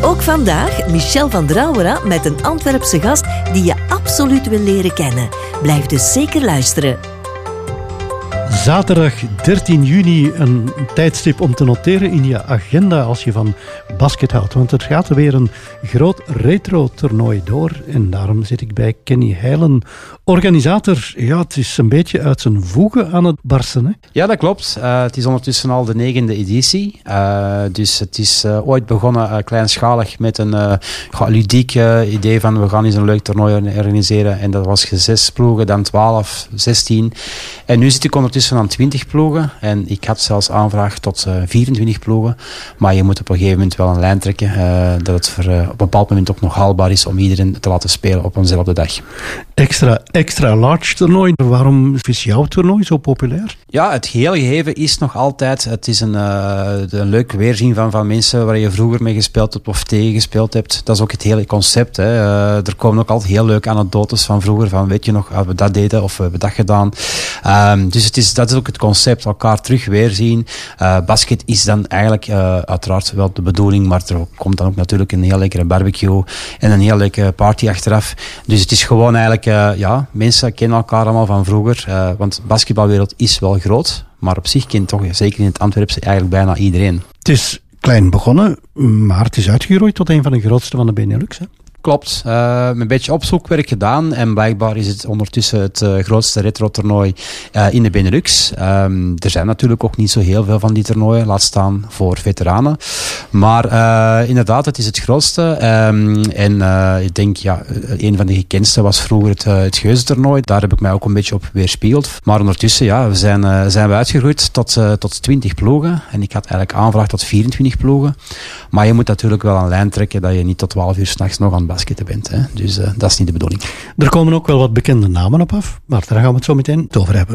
Ook vandaag Michel van Drouwera met een Antwerpse gast die je absoluut wil leren kennen. Blijf dus zeker luisteren. Zaterdag 13 juni, een tijdstip om te noteren in je agenda als je van basket houdt. Want er gaat weer een groot retro-toernooi door. En daarom zit ik bij Kenny Heilen, organisator. Ja, het is een beetje uit zijn voegen aan het barsten, hè? Ja, dat klopt. Het is ondertussen al de 9e editie. Dus het is ooit begonnen kleinschalig met een ludiek idee van we gaan eens een leuk toernooi organiseren. En dat was 6 ploegen, dan 12, 16. En nu zit ik ondertussen aan 20 ploegen. En ik had zelfs aanvraag tot 24 ploegen. Maar je moet op een gegeven moment wel een lijn trekken. Dat het op een bepaald moment ook nog haalbaar is om iedereen te laten spelen op eenzelfde dag. Extra large toernooi. Waarom is jouw toernooi zo populair? Ja, het hele gegeven is nog altijd. Het is een leuk weerzien van mensen waar je vroeger mee gespeeld hebt of tegen gespeeld hebt. Dat is ook het hele concept. Hè. Er komen ook altijd heel leuke anekdotes van vroeger. Van weet je nog, we dat deden of we hebben dat gedaan. Dus dat is ook het concept. Elkaar terug weerzien. Basket is dan eigenlijk uiteraard wel de bedoeling. Maar er komt dan ook natuurlijk een heel lekkere barbecue. En een heel leuke party achteraf. Dus het is gewoon eigenlijk, mensen kennen elkaar allemaal van vroeger. Want de basketbalwereld is wel groot. Maar op zich kent toch, zeker in het Antwerpse, eigenlijk bijna iedereen. Het is klein begonnen, maar het is uitgegroeid tot een van de grootste van de Benelux, hè? Klopt. Een beetje opzoekwerk gedaan en blijkbaar is het ondertussen het grootste retro-toernooi in de Benelux. Er zijn natuurlijk ook niet zo heel veel van die toernooien, laat staan voor veteranen. Maar inderdaad, het is het grootste. En ik denk, een van de gekendste was vroeger het Geuzentoernooi. Daar heb ik mij ook een beetje op weerspiegeld. Maar ondertussen zijn we uitgegroeid tot 20 ploegen. En ik had eigenlijk aanvraag tot 24 ploegen. Maar je moet natuurlijk wel een lijn trekken dat je niet tot 12 uur 's nachts nog aan het basketten bent. Hè. Dus dat is niet de bedoeling. Er komen ook wel wat bekende namen op af, maar daar gaan we het zo meteen over hebben.